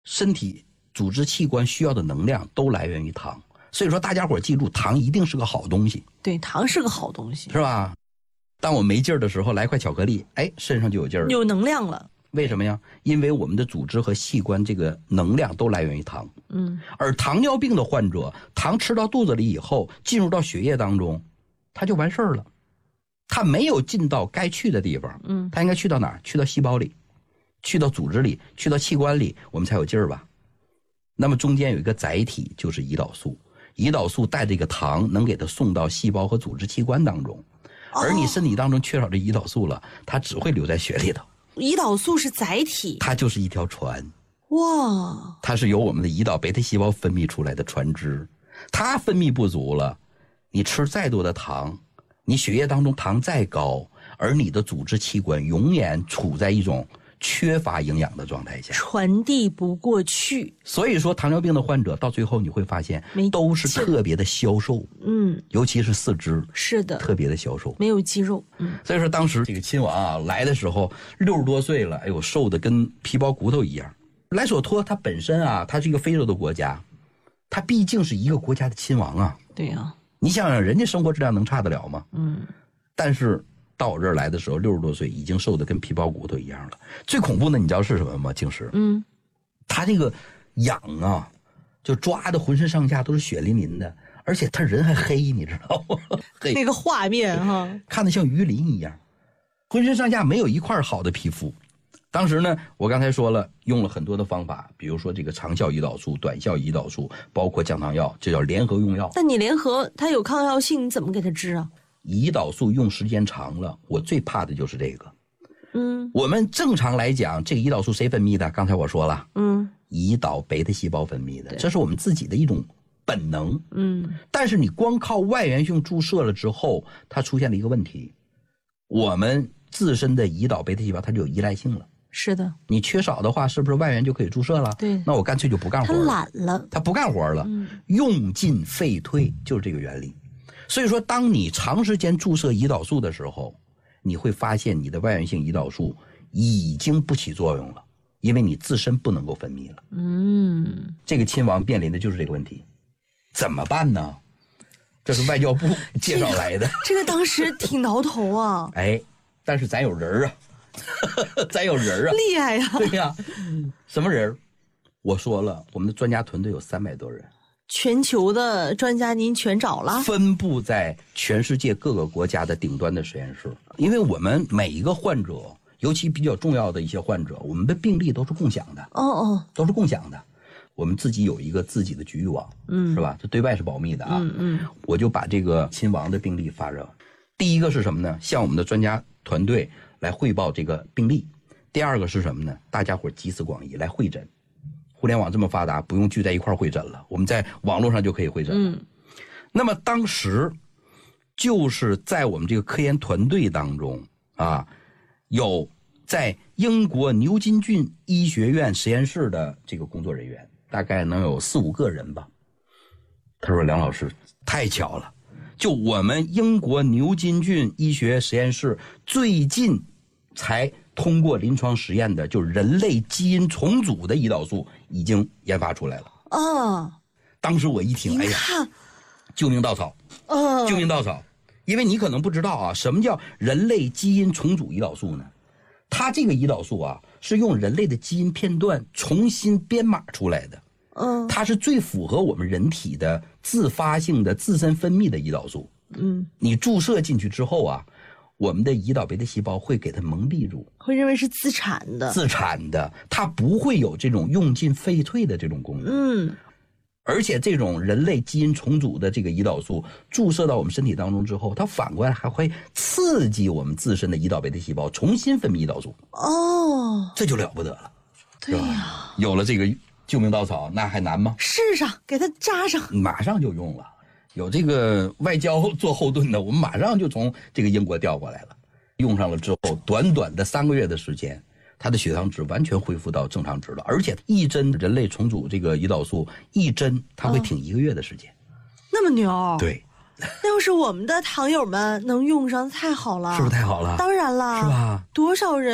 身体组织器官需要的能量都来源于糖。所以说大家伙记住，糖一定是个好东西。 对，糖是个好东西， 是吧？当我没劲儿的时候，来块巧克力，哎，身上就有劲儿了， 有能量了。 为什么呀？因为我们的组织和器官这个能量都来源于糖。而糖尿病的患者，糖吃到肚子里以后，进入到血液当中，它就完事儿了。它没有进到该去的地方，它应该去到哪儿？去到细胞里，去到组织里，去到器官里，我们才有劲儿吧。那么中间有一个载体，就是胰岛素。胰岛素带这个糖，能给它送到细胞和组织器官当中。而你身体当中缺少这胰岛素了，它只会留在血里头。 胰岛素是载体， 它就是一条船。 哇！ 它是由我们的胰岛贝塔细胞分泌出来的船只，它分泌不足了，你吃再多的糖，你血液当中糖再高，而你的组织器官永远处在一种缺乏营养的状态下， 传递不过去。 所以说糖尿病的患者到最后你会发现都是特别的消瘦，尤其是四肢， 是的， 特别的消瘦， 没有肌肉。 所以说当时这个亲王啊来的时候60多岁了，哎呦，瘦的跟皮包骨头一样。莱索托它本身啊，它是一个非洲的国家，它毕竟是一个国家的亲王啊。 对啊， 你想想人家生活质量能差得了吗？但是到我这儿来的时候60多岁，已经瘦得跟皮包骨头一样了。最恐怖的你知道是什么吗？静石，他这个痒啊，就抓的浑身上下都是血淋淋的，而且他人还黑，你知道吗？黑， 那个画面哈， 看得像鱼鳞一样，浑身上下没有一块好的皮肤。当时呢，我刚才说了，用了很多的方法，比如说这个长效胰岛素、短效胰岛素，包括降糖药，这叫联合用药。 但你联合它有抗药性，你怎么给它治啊？ 胰岛素用时间长了，我最怕的就是这个。我们正常来讲，这个胰岛素谁分泌的？刚才我说了，胰岛贝塔细胞分泌的，这是我们自己的一种本能。但是你光靠外源性注射了之后，它出现了一个问题，我们自身的胰岛贝塔细胞它就有依赖性了。 是的， 你缺少的话，是不是外源就可以注射了？ 对， 那我干脆就不干活了。 他懒了， 他不干活了，用进废退就是这个原理。所以说，当你长时间注射胰岛素的时候，你会发现你的外源性胰岛素已经不起作用了，因为你自身不能够分泌了。这个亲王面临的就是这个问题，怎么办呢？这是外交部介绍来的。 这个当时挺挠头啊。 哎，但是咱有人啊。咱有人啊， 厉害呀！ 对呀，什么人？我说了，我们的专家团队有300多人， 全球的专家您全找了， 分布在全世界各个国家的顶端的实验室。因为我们每一个患者，尤其比较重要的一些患者，我们的病例都是共享的。都是共享的。我们自己有一个自己的局域网，是吧？这对外是保密的啊。我就把这个亲王的病例发热。第一个是什么呢？向我们的专家团队来汇报这个病例。第二个是什么呢？大家伙集思广益来会诊。互联网这么发达，不用聚在一块会诊了，我们在网络上就可以会诊了。那么当时就是在我们这个科研团队当中啊，有在英国牛津郡医学院实验室的这个工作人员，大概能有4、5个人吧。他说：“梁老师，太巧了。就我们英国牛津郡医学实验室最近才通过临床实验的，就是人类基因重组的胰岛素已经研发出来了。”当时我一听，哎呀，救命稻草，救命稻草！因为你可能不知道啊，什么叫人类基因重组胰岛素呢？它这个胰岛素啊，是用人类的基因片段重新编码出来的。它是最符合我们人体的自发性的自身分泌的胰岛素。你注射进去之后啊，我们的胰岛贝塔细胞会给它蒙蔽住， 会认为是自产的， 它不会有这种用进废退的这种功能。而且这种人类基因重组的这个胰岛素注射到我们身体当中之后，它反过来还会刺激我们自身的胰岛贝塔细胞重新分泌胰岛素。这就了不得了。 对呀， 有了这个救命稻草，那还难吗？ 试上，给它扎上， 马上就用了。有这个外交做后盾的，我们马上就从这个英国调过来了。用上了之后，短短的3个月的时间，他的血糖值完全恢复到正常值了。而且一针人类重组这个胰岛素，一针它会挺1个月的时间。 那么牛？ 对。 那要是我们的糖友们能用上，太好了， 是不是太好了？ 当然了， 是吧？ 多少人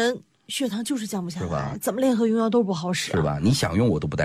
血糖就是降不下是吧来，怎么联合用药都不好使、 是吧？你想用我都不带